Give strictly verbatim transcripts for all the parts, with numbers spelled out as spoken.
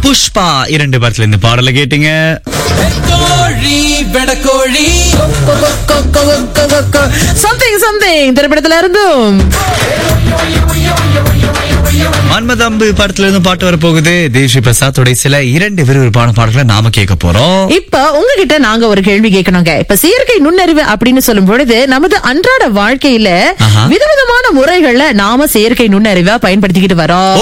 புஷ்பா இரண்டு படத்துல இந்த பாடலை கேட்டீங்க. சம்திங் சம்திங் திரைப்படத்துல இருந்தும் மன்மதம்பு படத்துல இருந்து பாட்டு வர போகுது. தேவி பிரசாத்தோட சில இரண்டு விறுவிறுப்பான பாடல்களை நாம கேட்க போறோம். இப்ப உங்ககிட்ட நாங்க ஒரு கேள்வி கேட்கணுங்க. இப்ப செயற்கை நுண்ணறிவு அப்படின்னு சொல்லும் பொழுது நமது அன்றாட வாழ்க்கையில விதவிதமான முறைகள்ல நாம செயற்கை நுண்ணறிவை பயன்படுத்திக்கிட்டு வரோம்.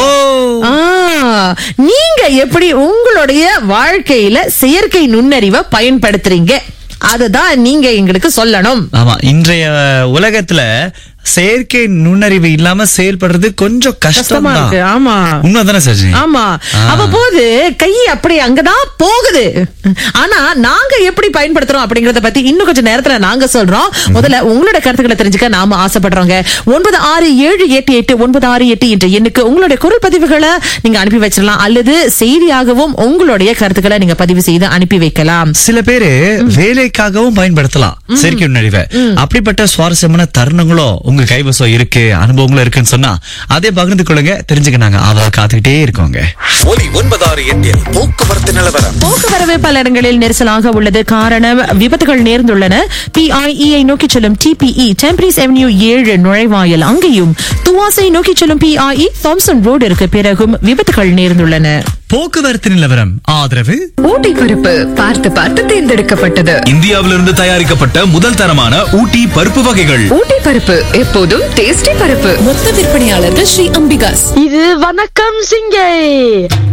நீங்க எப்படி உங்களுடைய வாழ்க்கையில செயற்கை நுண்ணறிவை பயன்படுத்துறீங்க? அதுதான் நீங்க எங்களுக்கு சொல்லணும். ஆமா, இன்றைய உலகத்துல செயற்கை நுண்ணறிவு இல்லாம செயல்படுறது கொஞ்சம் கஷ்டமா இருக்கு. ஆமா, உண்மைதானே சஜினி? ஆமா, அவ்வப்போது கை அப்படி அங்கதான் போகுது. ஆனா நாங்க எப்படி பயன்படுத்துறோம் அப்படிங்கறத பத்தி இன்னும் கொஞ்சம் நேரத்துல நாங்க சொல்றோம். முதல்ல உங்களோட கருத்துக்களை தெரிஞ்சுக்க நாம ஆசைப்படுறோங்க. ஒன்பது ஆறு ஏழு எட்டு எட்டு ஒன்பது ஆறு எட்டு என்ற எண்ணுக்கு உங்களுடைய குரல் பதிவுகளை நீங்க அனுப்பி வச்சிடலாம், அல்லது செய்தியாகவும் உங்களுடைய கருத்துக்களை நீங்க பதிவு செய்து அனுப்பி வைக்கலாம். சில பேரு வேலைக்காகவும் பயன்படுத்தலாம் செயற்கை நுண்ணறிவை. அப்படிப்பட்ட சுவாரஸ்யமான தருணங்களும் உங்க கைவசம் இருக்கு, அனுபவங்களும் இருக்குன்னு சொன்னா அதே பகிர்ந்து கொள்ளுங்க. தெரிஞ்சுக்க நாங்க ஆவலா காத்துக்கிட்டே இருக்கோங்க. ஒலி ஒன்பது ஆறு எட்டில் போக்குவரத்து நிலவரம். போக்குவரவு பல இடங்களில் நெரிசலாக உள்ளது. காரணம், விபத்துகள் நேர்ந்துள்ளன. பிஐஇ நோக்கி செல்லும் டிபிஇ டெம்பரிஸ் அவென்யூ ஏழு நுழைவாயில் அங்கேயும், துவாசை நோக்கி செல்லும் பிஐஇ தாம்சன் ரோடிற்கு பிறகும் விபத்துகள் நேர்ந்துள்ளன. போக்குவரத்து நிலவரம் ஆதரவு ஊட்டி பருப்பு பார்த்து பார்த்து தேர்ந்தெடுக்கப்பட்டது. இந்தியாவிலிருந்து தயாரிக்கப்பட்ட முதல் தரமான ஊட்டி பருப்பு வகைகள். ஊட்டி பருப்பு எப்போதும் டேஸ்டி பருப்பு. மொத்த விற்பனையாளர்கள் ஸ்ரீ அம்பிகாஸ். இது வணக்கம் சிங்கை.